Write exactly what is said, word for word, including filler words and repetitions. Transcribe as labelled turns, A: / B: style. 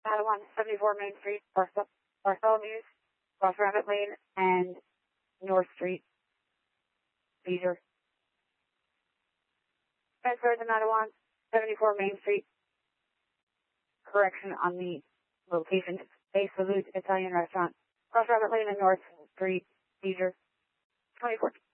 A: Padawan, seventy-four Main Street, Barthol- Bartholomew's, Cross Rabbit Lane, and North Street. Seizure. Transfer to Padawan, seventy-four Main Street. Correction on the location. It's a Salute Italian restaurant. Cross Rabbit Lane and North Street. Seizure. twenty-four.